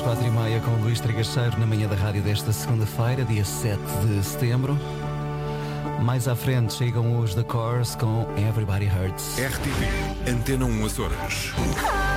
4h30 com Luís Tragacheiro na manhã da rádio desta segunda-feira, dia 7 de setembro. Mais à frente chegam os The Corrs com Everybody Hurts. RTP, Antena 1 Açores.